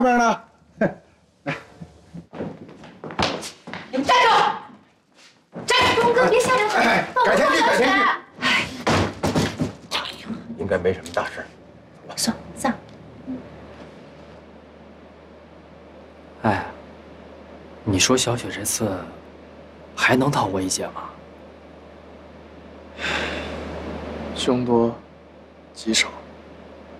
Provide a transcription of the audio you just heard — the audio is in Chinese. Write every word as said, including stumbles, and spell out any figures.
边呢？ 你们站住！站住！东哥，别瞎聊天， 改天去，改天去。 哎， 应该没什么大事。 走，走。 哎，你说小雪这次还能逃过一劫吗？ 凶多吉少。